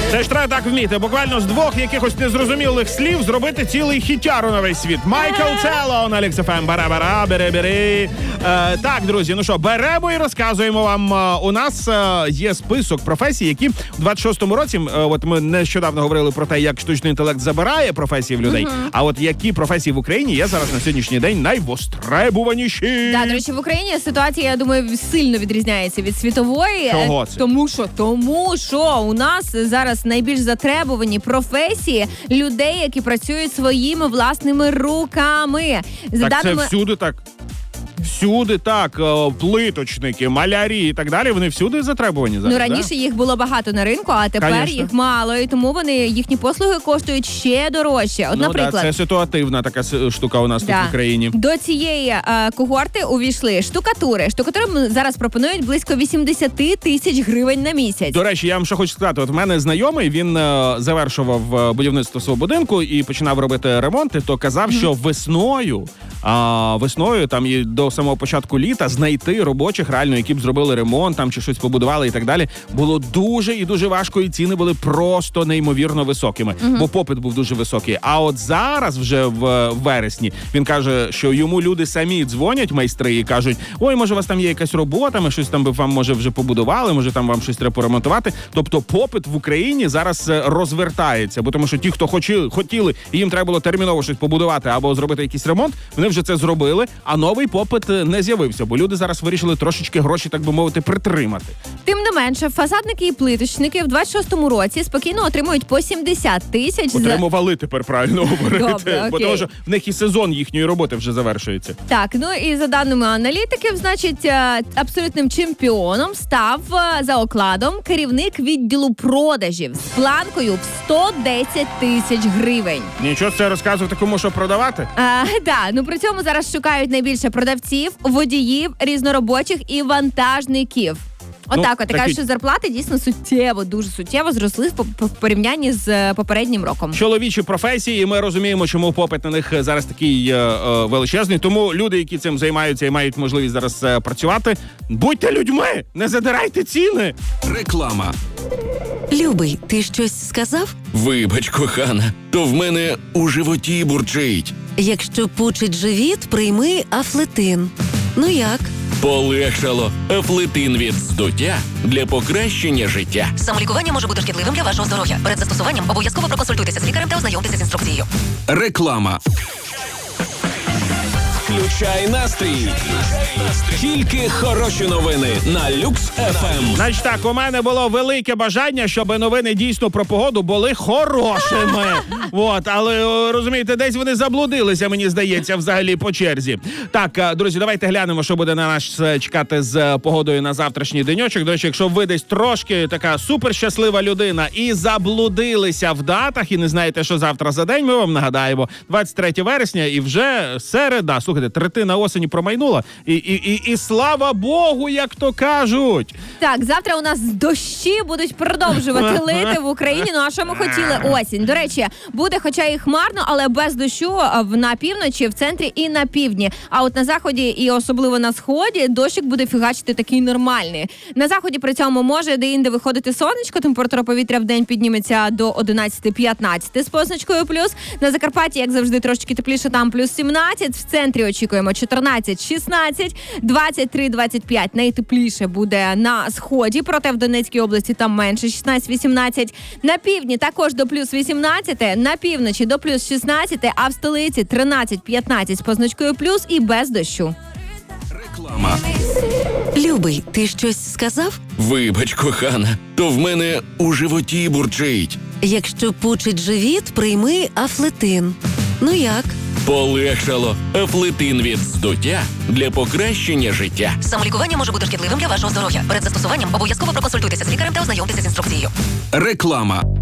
Це ж треба так вміти. Буквально з двох якихось незрозумілих слів зробити цілий хітяру на весь світ. Майкл Целло на Лікс ФМ. Бара-бара, бери-бери. Так, друзі, ну що, беремо і розказуємо вам. У нас є список професій, які в 26-му році, от ми нещодавно говорили про те, як штучний інтелект забирає професії в людей, а от які професії в Україні є зараз на сьогоднішній день найвостребуваніші. Да, до речі, в Україні ситуація, я думаю, сильно відрізняється від світової. Чого це? Тому що у нас зараз найбільш затребувані професії людей, які працюють своїми власними руками. Так це всюди так. Всюди так, плиточники, малярі і так далі, вони всюди затребувані зараз. Ну, раніше їх було багато на ринку, а тепер Конечно. їх мало, і тому їхні послуги коштують ще дорожче. От, наприклад, це ситуативна така штука у нас тут в Україні. До цієї когорти увійшли штукатури. Штукатурам зараз пропонують близько 80 тисяч гривень на місяць. До речі, я вам ще хочу сказати, от в мене знайомий, він завершував будівництво свого будинку і починав робити ремонти, то казав, що весною там і до самого початку літа знайти робочих, реально, які б зробили ремонт там чи щось побудували і так далі, було дуже і дуже важко, і ціни були просто неймовірно високими, бо попит був дуже високий. А от зараз вже в вересні він каже, що йому люди самі дзвонять, майстри, і кажуть: ой, може у вас там є якась робота, ми щось там би вам може вже побудували, може там вам щось треба поремонтувати. Тобто попит в Україні зараз розвертається, бо тому що ті, хто хотіли, і їм треба було терміново щось побудувати або зробити якийсь ремонт, вони вже це зробили, а новий попит не з'явився, бо люди зараз вирішили трошечки гроші, так би мовити, притримати. Тим не менше, фасадники і плиточники в 26-му році спокійно отримують по 70 тисяч. Отримували тепер, правильно говорити. Добре, бо тому що в них і сезон їхньої роботи вже завершується. Так, ну і за даними аналітиків, значить, абсолютним чемпіоном став за окладом керівник відділу продажів з планкою в 110 тисяч гривень. Нічого це розказувати кому, що продавати? Ну при цьому зараз шукають найбільше продавців, водіїв, різноробочих і вантажників. Отак, така що зарплати дійсно суттєво, дуже суттєво зросли в порівнянні з попереднім роком. Чоловічі професії, і ми розуміємо, чому попит на них зараз такий величезний. Тому люди, які цим займаються і мають можливість зараз працювати, будьте людьми, не задирайте ціни. Реклама. Любий, ти щось сказав? Вибач, кохана, то в мене у животі бурчить. Якщо пучить живіт, прийми Афлетин. Ну як? Полегшало. Афлетин від здуття для покращення життя. Самолікування може бути шкідливим для вашого здоров'я. Перед застосуванням обов'язково проконсультуйтеся з лікарем та ознайомтеся з інструкцією. Реклама. Включай настрій. Тільки хороші новини на Люкс ФМ. Значить так, у мене було велике бажання, щоб новини дійсно про погоду були хорошими. Але, розумієте, десь вони заблудилися, мені здається, взагалі по черзі. Так, друзі, давайте глянемо, що буде на нас чекати з погодою на завтрашній деньочок. До речі, якщо ви десь трошки така суперщаслива людина і заблудилися в датах і не знаєте, що завтра за день, ми вам нагадаємо. 23 вересня і вже середа. Слухайте, третина осені промайнула. І слава Богу, як то кажуть. Так, завтра у нас дощі будуть продовжувати лити в Україні. Ну, а що ми хотіли? Осінь. До речі, буде хоча і хмарно, але без дощу на півночі, в центрі і на півдні. А от на заході і особливо на сході дощик буде фігачити такий нормальний. На заході при цьому може де-інде виходити сонечко, температура повітря в день підніметься до 11-15 з позначкою плюс. На Закарпатті, як завжди, трошки тепліше, там плюс 17. В центрі очікуємо 14-16, 23-25 найтепліше буде на сході, проте в Донецькій області там менше 16-18. На півдні також до плюс 18, на півночі до плюс 16, а в столиці 13-15 з позначкою плюс і без дощу. Реклама. Любий, ти щось сказав? Вибач, кохана, то в мене у животі бурчить. Якщо пучить живіт, прийми Афлетин. Ну як? Полегшало. Афлетин від здуття для покращення життя. Самолікування може бути шкідливим для вашого здоров'я. Перед застосуванням обов'язково проконсультуйтеся з лікарем та ознайомтеся з інструкцією. Реклама.